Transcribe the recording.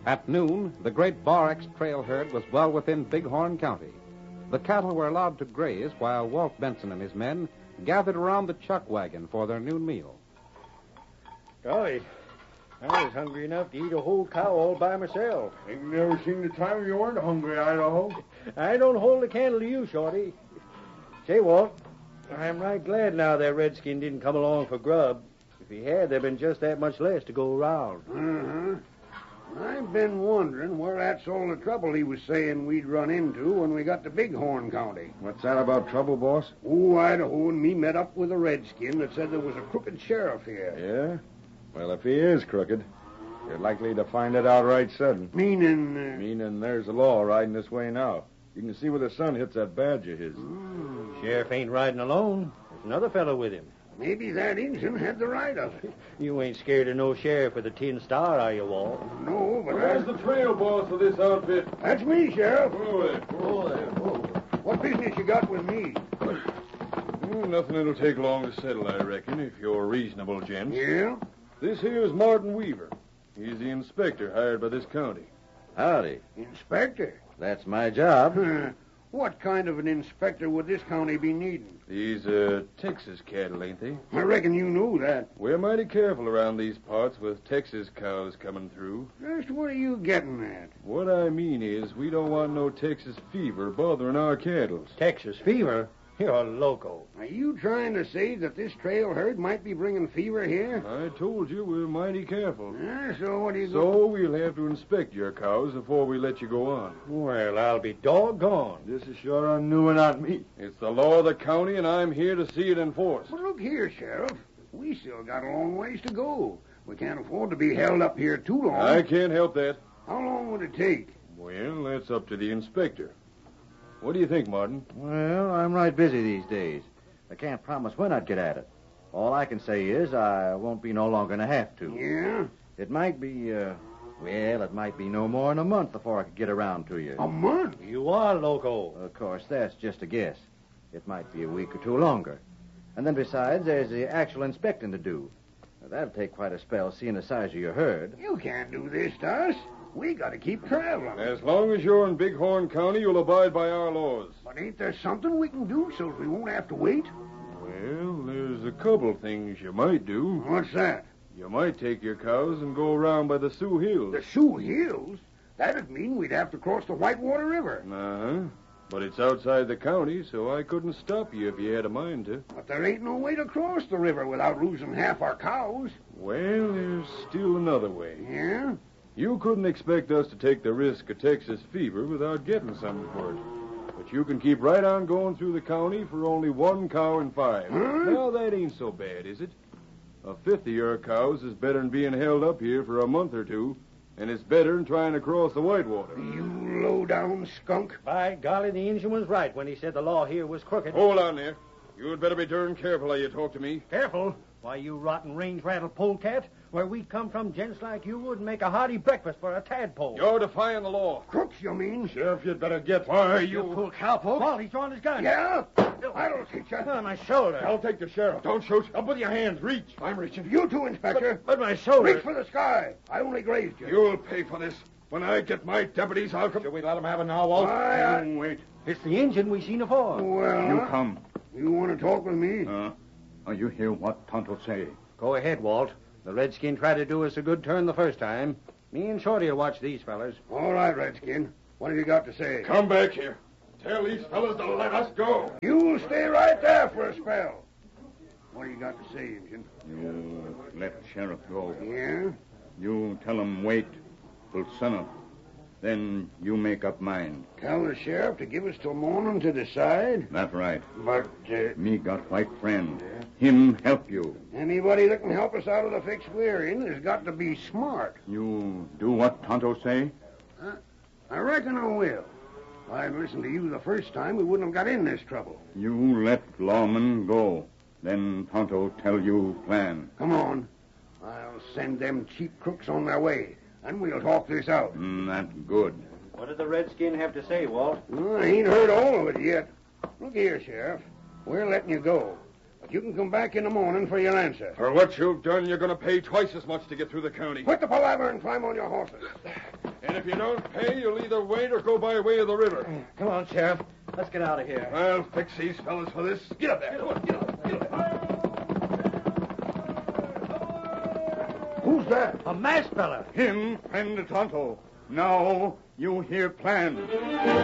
At noon, the great Bar X trail herd was well within Bighorn County. The cattle were allowed to graze while Walt Benson and his men gathered around the chuck wagon for their noon meal. Golly, I was hungry enough to eat a whole cow all by myself. Ain't never seen the time you weren't hungry, Idaho. I don't hold a candle to you, Shorty. Say, Walt, I'm right glad now that redskin didn't come along for grub. If he had, there'd been just that much less to go around. Uh-huh. I've been wondering where that's all the trouble he was saying we'd run into when we got to Bighorn County. What's that about trouble, boss? Oh, Idaho and me met up with a redskin that said there was a crooked sheriff here. Yeah? Well, if he is crooked, you're likely to find it out right sudden. Meaning? Meaning there's a law riding this way now. You can see where the sun hits that badge of his. Sheriff ain't riding alone. There's another fellow with him. Maybe that Injun had the right of it. You ain't scared of no sheriff with a tin star, are you, Walt? No, but Where's the trail boss of this outfit? That's me, Sheriff. Oh, there. What business you got with me? Nothing that'll take long to settle, I reckon, if you're reasonable, gents. Yeah? This here's Martin Weaver. He's the inspector hired by this county. Howdy. Inspector? That's my job. What kind of an inspector would this county be needing? These, Texas cattle, ain't they? I reckon you knew that. We're mighty careful around these parts with Texas cows coming through. Just what are you getting at? What I mean is, we don't want no Texas fever bothering our cattle. Texas fever? You're loco. Are you trying to say that this trail herd might be bringing fever here? I told you we're mighty careful. So what do you So we'll have to inspect your cows before we let you go on. Well, I'll be doggone. This is sure on new and on me. It's the law of the county, and I'm here to see it enforced. Well, look here, Sheriff. We still got a long ways to go. We can't afford to be held up here too long. I can't help that. How long would it take? Well, that's up to the inspector. What do you think, Martin? Well, I'm right busy these days. I can't promise when I'd get at it. All I can say is I won't be no longer than I have to. Yeah? It might be, it might be no more than a month before I could get around to you. A month? You are loco. Of course, that's just a guess. It might be a week or two longer. And then besides, there's the actual inspecting to do. Now, that'll take quite a spell, seeing the size of your herd. You can't do this to us. We got to keep traveling. As long as you're in Bighorn County, you'll abide by our laws. But ain't there something we can do so we won't have to wait? Well, there's a couple things you might do. What's that? You might take your cows and go around by the Sioux Hills. The Sioux Hills? That'd mean we'd have to cross the Whitewater River. Uh-huh. But it's outside the county, so I couldn't stop you if you had a mind to. But there ain't no way to cross the river without losing half our cows. Well, there's still another way. Yeah? You couldn't expect us to take the risk of Texas fever without getting something for it. But you can keep right on going through the county for only 1 cow in 5. Huh? Now, that ain't so bad, is it? A fifth of your cows is better than being held up here for a month or two, and it's better than trying to cross the Whitewater. You low-down skunk. By golly, the Injun was right when he said the law here was crooked. Hold on there. You'd better be darn careful how you talk to me. Careful. Why, you rotten range rattle polecat. Where we come from, gents like you wouldn't make a hearty breakfast for a tadpole. You're defying the law. Crooks, you mean? Sheriff, you'd better get... Why, You fool cowpoke. Walt, he's drawing his gun. Yeah? That'll teach you. On my shoulder. I'll take the sheriff. Don't shoot. Up with your hands. Reach. I'm reaching. You too, Inspector. But my shoulder. Reach for the sky. I only grazed you. You'll pay for this. When I get my deputies, I'll come... Should we let them have it now, Walt? Wait. It's the Injun we seen afore. Well, Come. you want to talk with me? You hear what Tonto say? Go ahead, Walt. The redskin tried to do us a good turn the first time. Me and Shorty will watch these fellas. All right, Redskin. What have you got to say? Come back here. Tell these fellas to let us go. You'll stay right there for a spell. What do you got to say, Injun? You let Sheriff go. Yeah? You tell him wait till sunup. Then you make up mind. Tell the sheriff to give us till morning to decide? That right. But, Me got white friend. Him help you. anybody that can help us out of the fix we're in has got to be smart. You do what Tonto say? I reckon I will. If I'd listened to you the first time, we wouldn't have got in this trouble. You let lawman go. Then Tonto tell you plan. Come on. I'll send them cheap crooks on their way, and we'll talk this out. That good. What did the redskin have to say, Walt? I ain't heard all of it yet. Look here, Sheriff. We're letting you go. But you can come back in the morning for your answer. For what you've done, you're going to pay twice as much to get through the county. Quit the palaver and climb on your horses. And if you don't pay, you'll either wait or go by way of the river. Come on, Sheriff. Let's get out of here. I'll fix these fellas for this. Get up there. Come on, get up. Who's that? A masked fella. Him, friend Tonto. Now you hear plan.